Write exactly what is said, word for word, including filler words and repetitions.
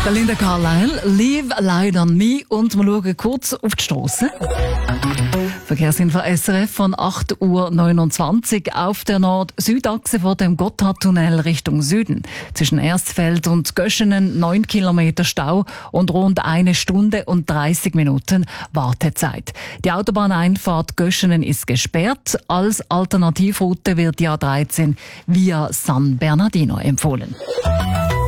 Der Linda Carlisle, Leave Light on Me, und wir schauen kurz auf die Strasse. Verkehrsinfo S R F von acht Uhr neunundzwanzig auf der Nord-Süd-Achse vor dem Gotthardtunnel Richtung Süden. Zwischen Erstfeld und Göschenen neun Kilometer Stau und rund eine Stunde und dreißig Minuten Wartezeit. Die Autobahneinfahrt Göschenen ist gesperrt. Als Alternativroute wird die A dreizehn via San Bernardino empfohlen.